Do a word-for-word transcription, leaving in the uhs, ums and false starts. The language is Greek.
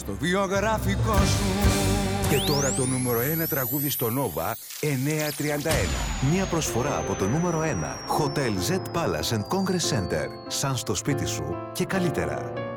το βιογραφικό σου. Και τώρα το νούμερο ένα τραγούδι στο Nova εννιακόσια τριάντα ένα. Μια προσφορά από το νούμερο ένα Hotel Z Palace and Congress Center. Σαν στο σπίτι σου και καλύτερα.